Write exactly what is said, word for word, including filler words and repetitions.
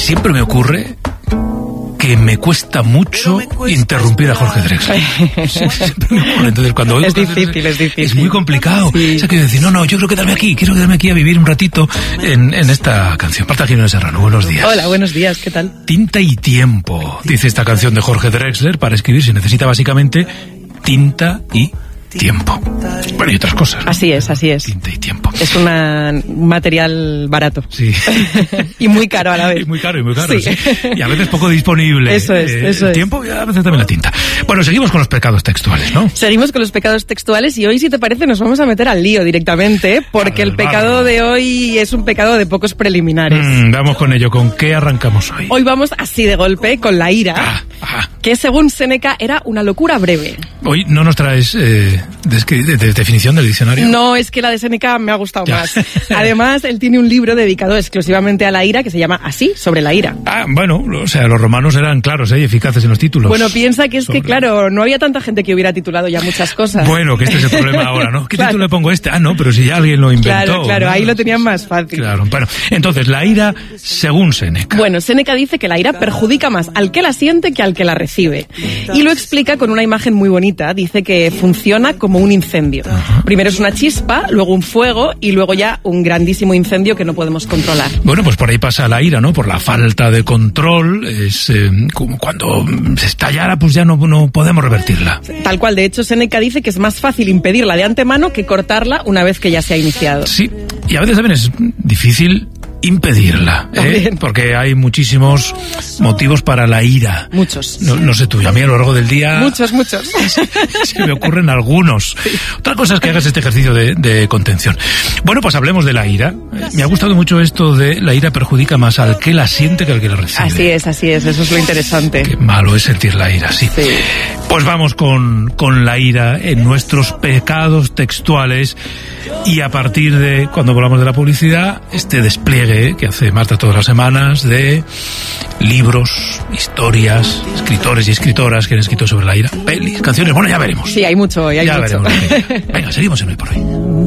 siempre me ocurre que me cuesta mucho me cuesta interrumpir a Jorge Drexler. Siempre me ocurre. Entonces, cuando oigo es difícil, es difícil. Es muy complicado. Sí. O sea, quiero decir, no, no, yo quiero quedarme aquí, quiero quedarme aquí a vivir un ratito en, en esta canción. Marta Jiménez Serrano, buenos días. Hola, buenos días, ¿qué tal? Tinta y tiempo, dice esta canción de Jorge Drexler. Para escribir se necesita básicamente tinta y tiempo. Bueno, y otras cosas, ¿no? Así es, así es. Tinta y tiempo. Es una, un material barato. Sí. Y muy caro a la vez. Y muy caro, y muy caro, sí. sí. Y a veces poco disponible. Eso es, eh, eso el es. tiempo y a veces también la tinta. Bueno, seguimos con los pecados textuales, ¿no? Seguimos con los pecados textuales y hoy, si te parece, nos vamos a meter al lío directamente, porque el pecado barro. de hoy es un pecado de pocos preliminares. Mm, vamos con ello. ¿Con qué arrancamos hoy? Hoy vamos así de golpe con la ira, ah, ah. que según Séneca era una locura breve. Hoy no nos traes eh, de, de, de definición del diccionario. No, es que la de Séneca me ha gustado ya. más. Además, él tiene un libro dedicado exclusivamente a la ira que se llama así, sobre la ira. Ah, bueno, o sea, los romanos eran claros ¿eh? y eficaces en los títulos. Bueno, piensa que es sobre... que, claro, no había tanta gente que hubiera titulado ya muchas cosas. Bueno, que este es el problema ahora, ¿no? ¿Qué claro. título le pongo este? Ah, no, pero si ya alguien lo inventó. Claro, claro, ¿no? ahí lo tenían más fácil. Claro, bueno, entonces, la ira según Séneca. Bueno, Séneca dice que la ira perjudica más al que la siente que al que la recibe. Y lo explica con una imagen muy bonita. Dice que funciona como un incendio. Ajá. Primero es una chispa, luego un fuego y luego ya un grandísimo incendio que no podemos controlar. Bueno, pues por ahí pasa la ira, ¿no? Por la falta de control. Es eh, como cuando se estallara, pues ya no, no podemos revertirla. Tal cual. De hecho, Séneca dice que es más fácil impedirla de antemano que cortarla una vez que ya se ha iniciado. Sí, y a veces también es difícil impedirla, ¿eh? Porque hay muchísimos motivos para la ira. Muchos. No, no sé tú, a mí a lo largo del día... Muchos, muchos. Se me ocurren algunos. Sí. Otra cosa es que hagas este ejercicio de, de contención. Bueno, pues hablemos de la ira. Me ha gustado mucho esto de la ira perjudica más al que la siente que al que la recibe. Así es, así es, eso es lo interesante. Qué malo es sentir la ira, sí. Sí. Pues vamos con, con la ira en nuestros pecados textuales y a partir de, cuando hablamos de la publicidad, este despliegue que hace Marta todas las semanas de libros, historias, escritores y escritoras que han escrito sobre la ira, pelis, canciones, bueno, ya veremos. Sí, hay mucho hoy, hay ya mucho. veremos. Venga, seguimos en Hoy por Hoy.